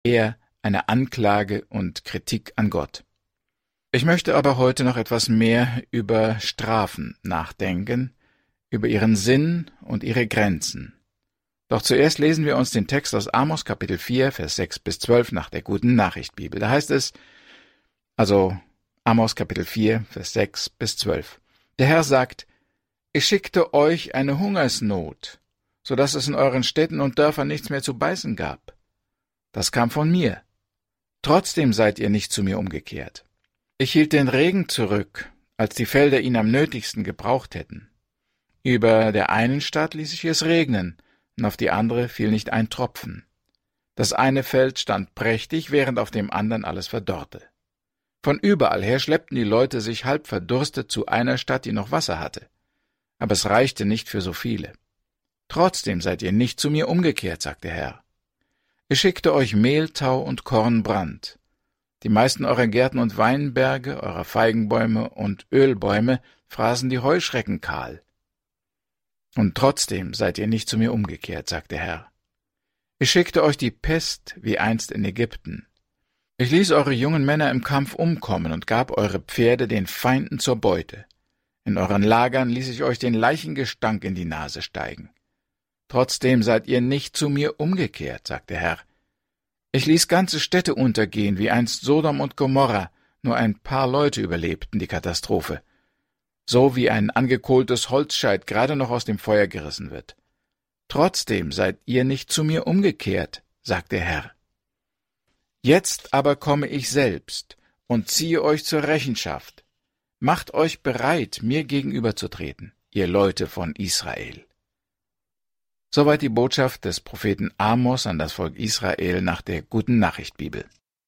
eher eine Anklage und Kritik an Gott. Ich möchte aber heute noch etwas mehr über Strafen nachdenken, über ihren Sinn und ihre Grenzen. Doch zuerst lesen wir uns den Text aus Amos Kapitel 4, Vers 6 bis 12 nach der Guten Nachricht Bibel. Da heißt es, also Amos Kapitel 4, Vers 6 bis 12. Der Herr sagt, ich schickte euch eine Hungersnot, so dass es in euren Städten und Dörfern nichts mehr zu beißen gab. Das kam von mir. Trotzdem seid ihr nicht zu mir umgekehrt. Ich hielt den Regen zurück, als die Felder ihn am nötigsten gebraucht hätten. Über der einen Stadt ließ ich es regnen, und auf die andere fiel nicht ein Tropfen. Das eine Feld stand prächtig, während auf dem anderen alles verdorrte. Von überall her schleppten die Leute sich halb verdurstet zu einer Stadt, die noch Wasser hatte. Aber es reichte nicht für so viele. Trotzdem seid ihr nicht zu mir umgekehrt, sagt der Herr. Ich schickte euch Mehltau und Kornbrand. Die meisten eurer Gärten und Weinberge, eurer Feigenbäume und Ölbäume fraßen die Heuschrecken kahl. Und trotzdem seid ihr nicht zu mir umgekehrt, sagt der Herr. Ich schickte euch die Pest wie einst in Ägypten. Ich ließ eure jungen Männer im Kampf umkommen und gab eure Pferde den Feinden zur Beute. In euren Lagern ließ ich euch den Leichengestank in die Nase steigen. Trotzdem seid ihr nicht zu mir umgekehrt, sagt der Herr. Ich ließ ganze Städte untergehen, wie einst Sodom und Gomorra, nur ein paar Leute überlebten die Katastrophe. So wie ein angekohltes Holzscheit gerade noch aus dem Feuer gerissen wird. Trotzdem seid ihr nicht zu mir umgekehrt, sagt der Herr. Jetzt aber komme ich selbst und ziehe euch zur Rechenschaft. Macht euch bereit, mir gegenüberzutreten, ihr Leute von Israel. Soweit die Botschaft des Propheten Amos an das Volk Israel nach der Guten Nachricht Bibel.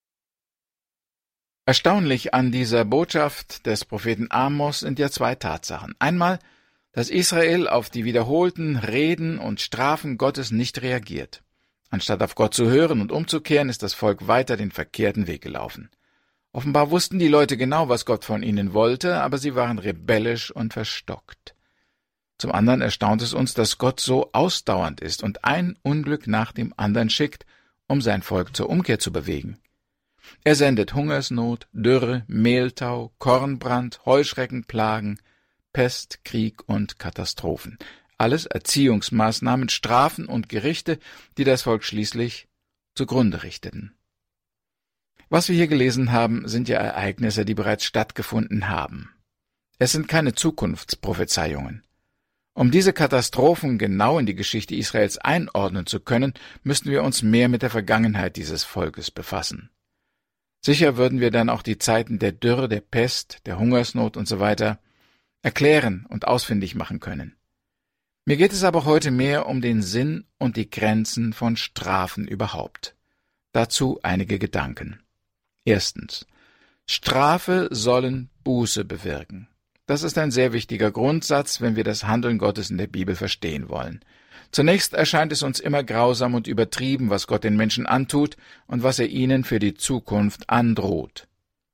Erstaunlich an dieser Botschaft des Propheten Amos sind ja zwei Tatsachen. Einmal, dass Israel auf die wiederholten Reden und Strafen Gottes nicht reagiert. Anstatt auf Gott zu hören und umzukehren, ist das Volk weiter den verkehrten Weg gelaufen. Offenbar wussten die Leute genau, was Gott von ihnen wollte, aber sie waren rebellisch und verstockt. Zum anderen erstaunt es uns, dass Gott so ausdauernd ist und ein Unglück nach dem anderen schickt, um sein Volk zur Umkehr zu bewegen. Er sendet Hungersnot, Dürre, Mehltau, Kornbrand, Heuschreckenplagen, Pest, Krieg und Katastrophen. Alles Erziehungsmaßnahmen, Strafen und Gerichte, die das Volk schließlich zugrunde richteten. Was wir hier gelesen haben, sind ja Ereignisse, die bereits stattgefunden haben. Es sind keine Zukunftsprophezeiungen. Um diese Katastrophen genau in die Geschichte Israels einordnen zu können, müssten wir uns mehr mit der Vergangenheit dieses Volkes befassen. Sicher würden wir dann auch die Zeiten der Dürre, der Pest, der Hungersnot usw. erklären und ausfindig machen können. Mir geht es aber heute mehr um den Sinn und die Grenzen von Strafen überhaupt. Dazu einige Gedanken. Erstens. Strafe sollen Buße bewirken. Das ist ein sehr wichtiger Grundsatz, wenn wir das Handeln Gottes in der Bibel verstehen wollen. Zunächst erscheint es uns immer grausam und übertrieben, was Gott den Menschen antut und was er ihnen für die Zukunft androht.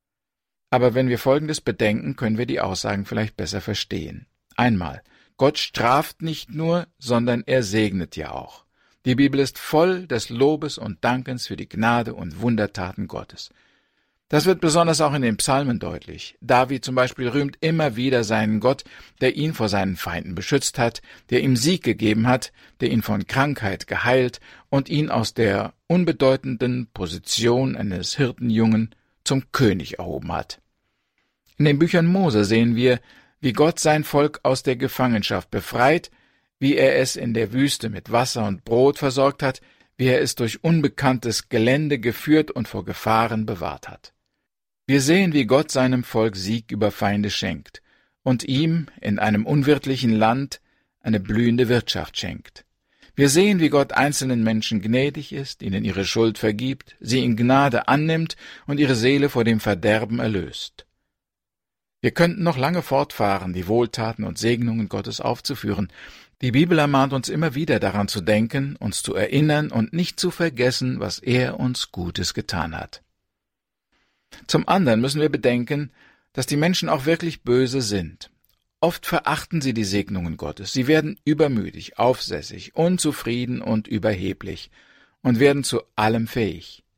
Aber wenn wir Folgendes bedenken, können wir die Aussagen vielleicht besser verstehen. Einmal, Gott straft nicht nur, sondern er segnet ja auch. Die Bibel ist voll des Lobes und Dankens für die Gnade und Wundertaten Gottes. Das wird besonders auch in den Psalmen deutlich. David zum Beispiel rühmt immer wieder seinen Gott, der ihn vor seinen Feinden beschützt hat, der ihm Sieg gegeben hat, der ihn von Krankheit geheilt und ihn aus der unbedeutenden Position eines Hirtenjungen zum König erhoben hat. In den Büchern Mose sehen wir, wie Gott sein Volk aus der Gefangenschaft befreit, wie er es in der Wüste mit Wasser und Brot versorgt hat, wie er es durch unbekanntes Gelände geführt und vor Gefahren bewahrt hat. Wir sehen, wie Gott seinem Volk Sieg über Feinde schenkt und ihm in einem unwirtlichen Land eine blühende Wirtschaft schenkt. Wir sehen, wie Gott einzelnen Menschen gnädig ist, ihnen ihre Schuld vergibt, sie in Gnade annimmt und ihre Seele vor dem Verderben erlöst. Wir könnten noch lange fortfahren, die Wohltaten und Segnungen Gottes aufzuführen. Die Bibel ermahnt uns immer wieder daran zu denken, uns zu erinnern und nicht zu vergessen, was er uns Gutes getan hat. Zum anderen müssen wir bedenken, dass die Menschen auch wirklich böse sind. Oft verachten sie die Segnungen Gottes. Sie werden übermütig, aufsässig, unzufrieden und überheblich und werden zu allem fähig.